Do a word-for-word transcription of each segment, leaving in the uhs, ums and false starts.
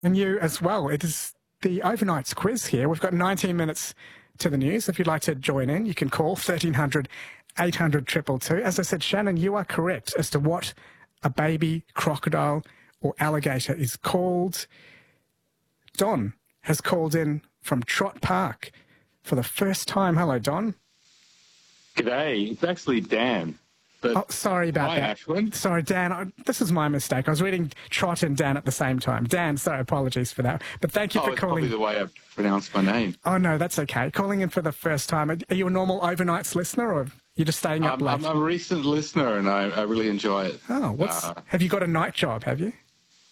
And you as well. It is the Overnights quiz here. We've got nineteen minutes to the news. If you'd like to join in, you can call thirteen hundred, eight hundred, two two two. As I said, Shannon, you are correct as to what a baby crocodile or alligator is called. Don has called in from Trott Park for the first time. Hello, Don. G'day. It's actually Dan. But oh, sorry about hi, that. Ashwin. Sorry, Dan. I, this is my mistake. I was reading Trot and Dan at the same time. Dan, sorry, apologies for that. But thank you oh, for it's calling. Probably the way I've pronounced my name. Oh, no, that's okay. Calling in for the first time. Are you a normal Overnights listener, or you're just staying up I'm, late? I'm a recent listener, and I, I really enjoy it. Oh, what's? Uh, have you got a night job, have you?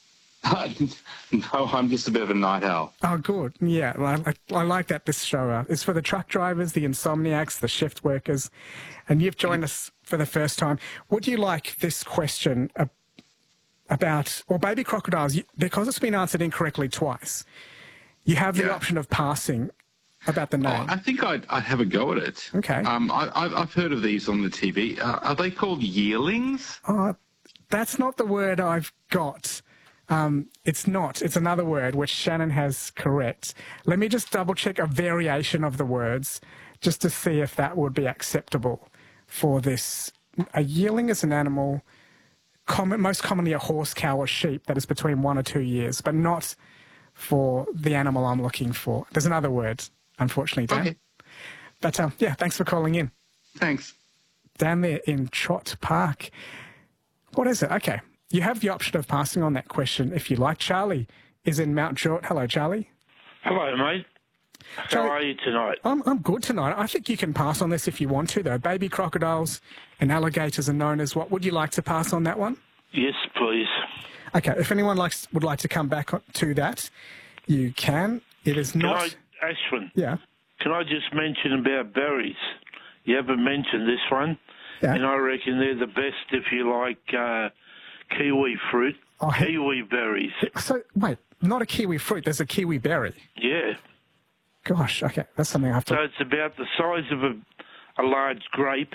No, I'm just a bit of a night owl. Oh, good. Yeah, well, I, I like that this show uh, is for the truck drivers, the insomniacs, the shift workers, and you've joined us for the first time. Would you like this question uh, about, well, baby crocodiles, you, because it's been answered incorrectly twice, you have the yeah. option of passing about the name. Oh, I think I'd, I'd have a go at it. Okay. Um, I, I've heard of these on the T V. Uh, are they called yearlings? Oh, that's not the word I've got. Um, it's not. It's another word which Shannon has correct. Let me just double check a variation of the words just to see if that would be acceptable for this. A yearling is an animal, common, most commonly a horse, cow or sheep that is between one or two years, but not for the animal I'm looking for. There's another word, unfortunately, Dan. Okay. But um, yeah, thanks for calling in. Thanks. Down there in Trott Park. What is it? Okay. You have the option of passing on that question if you like. Charlie is in Mount Druitt. Hello, Charlie. Hello, mate. Charlie, How are you tonight? I'm, I'm good tonight. I think you can pass on this if you want to, though. Baby crocodiles and alligators are known as what? Would you like to pass on that one? Yes, please. Okay, if anyone likes would like to come back to that, you can. It is not... Can I, Ashwin? Yeah. Can I just mention about berries? You haven't mentioned this one. Yeah. And I reckon they're the best if you like... Uh, kiwi fruit, oh, kiwi berries. So, wait, not a kiwi fruit, there's a kiwi berry? Yeah. Gosh, okay, that's something I have to... So it's about the size of a, a large grape,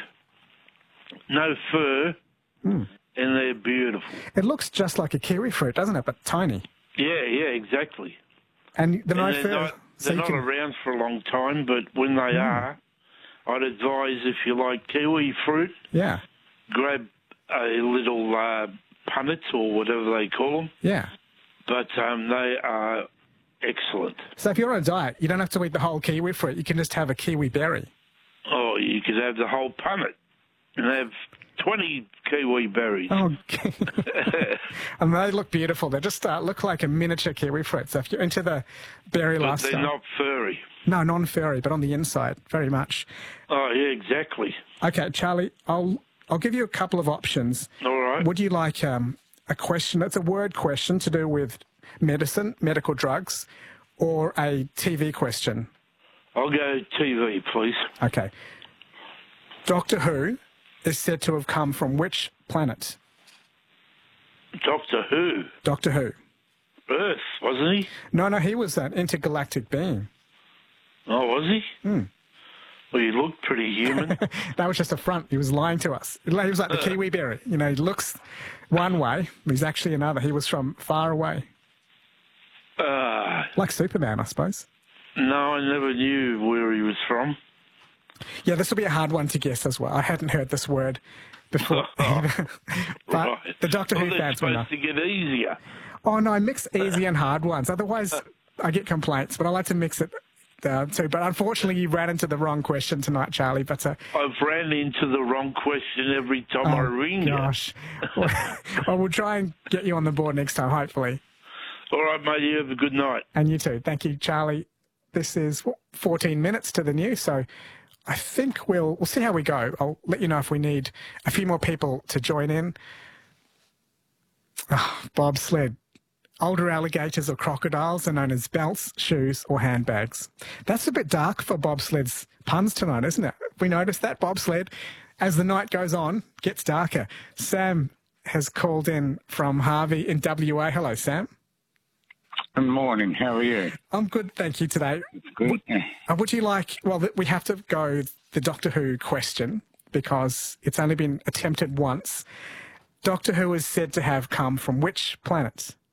no fur, mm. and they're beautiful. It looks just like a kiwi fruit, doesn't it, but tiny? Yeah, yeah, exactly. And the no and they're fur... not, so they're not can... around for a long time, but when they mm. are, I'd advise if you like kiwi fruit, yeah, grab a little... Uh, punnets or whatever they call them. Yeah. But um, they are excellent. So if you're on a diet, you don't have to eat the whole kiwi fruit. You can just have a kiwi berry. Oh, you could have the whole punnet and have twenty kiwi berries. Oh, and they look beautiful. They just uh, look like a miniature kiwi fruit. So if you're into the berry but lifestyle... they're not furry. No, non-furry, but on the inside, very much. Oh, yeah, exactly. Okay, Charlie, I'll... I'll give you a couple of options. All right. Would you like um, a question? It's a word question to do with medicine, medical drugs, or a T V question? I'll go T V, please. Okay. Doctor Who is said to have come from which planet? Doctor Who? Doctor Who. Earth, wasn't he? No, no, he was an intergalactic being. Oh, was he? Hmm. Well, he looked pretty human. That was just a front. He was lying to us. He was like the kiwi berry. You know, he looks one way, but he's actually another. He was from far away. Uh, like Superman, I suppose. No, I never knew where he was from. Yeah, this will be a hard one to guess as well. I hadn't heard this word before. Oh, but right. the Doctor well, Who fans will know. It's supposed to get easier. Oh, no, I mix easy and hard ones. Otherwise, I get complaints, but I like to mix it. Uh, too. But unfortunately, you ran into the wrong question tonight, Charlie. But uh, I've ran into the wrong question every time oh, I ring gosh. you. well, well, we'll try and get you on the board next time, hopefully. All right, mate. You have a good night. And you too. Thank you, Charlie. This is what, fourteen minutes to the news, so I think we'll we'll see how we go. I'll let you know if we need a few more people to join in. Oh, bobsled. Older alligators or crocodiles are known as belts, shoes or handbags. That's a bit dark for bobsled's puns tonight, isn't it? We noticed that bobsled, as the night goes on, gets darker. Sam has called in from Harvey in W A. Hello, Sam. Good morning. How are you? I'm good, thank you, today. Good. Would, uh, would you like... Well, we have to go the Doctor Who question because it's only been attempted once. Doctor Who is said to have come from which planet?